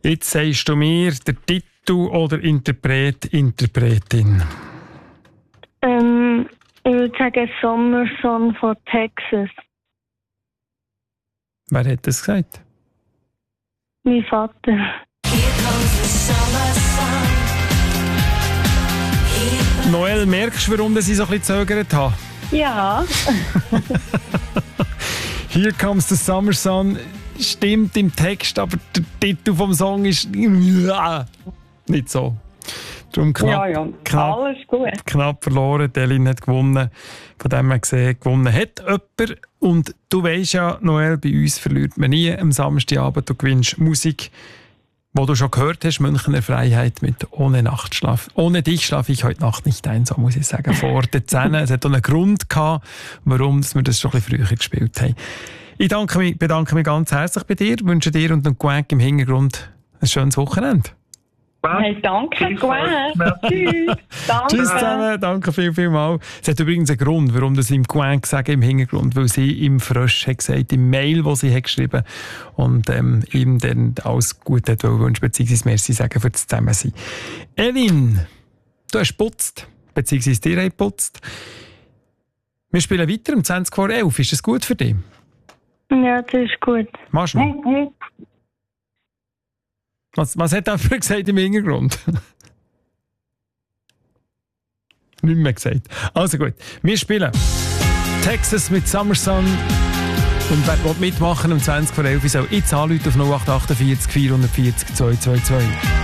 Jetzt sagst du mir der Titel oder Interpretin. Ich würde sagen Summer Sun von Texas. Wer hat das gesagt? Mein Vater. Noel, merkst du, warum ich so ein bisschen gezögert habe? Ja. Here Comes the Summer Sun stimmt im Text, aber der Titel vom Song ist nicht so. Darum Alles gut. Knapp verloren, Elin hat gewonnen. Von dem her gesehen, gewonnen hat jemand. Und du weisst ja, Noel, bei uns verliert man nie am Samstagabend. Du gewinnst Musik, die du schon gehört hast, Münchner Freiheit mit «Ohne Nachtschlaf». Ohne dich schlafe ich heute Nacht nicht ein, so muss ich sagen, vor den 10. Es hat auch einen Grund gehabt, warum wir das schon ein bisschen früher gespielt haben. Ich bedanke mich ganz herzlich bei dir, wünsche dir und dem Gwenk im Hintergrund ein schönes Wochenende. Hey, danke, Gwen. Tschüss. Danke. Tschüss zusammen, danke vielmals. Es hat übrigens einen Grund, warum das im Gwen sagen im Hintergrund, weil sie im Frösch hat gesagt, im Mail, das sie hat geschrieben und ihm dann alles gut hat wünschen, beziehungsweise merci sagen für das Zusammensein. Elin, du hast geputzt, beziehungsweise dir hast geputzt. Wir spielen weiter um 20 vor 11. Ist das gut für dich? Ja, das ist gut. Machst du? Was hat er gesagt im Hintergrund? Nicht mehr gesagt. Also gut, wir spielen Texas mit Summer Sun. Und wer will mitmachen um 20 vor 11 soll jetzt anrufen auf 0848 440 222.